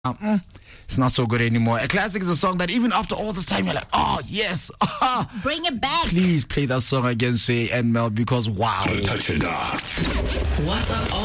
It's not so good anymore. A classic is a song that even after all this time, you're like, oh, yes. Bring it back. Please play that song again, Sway and Mel, because wow. Touch it up. What's up?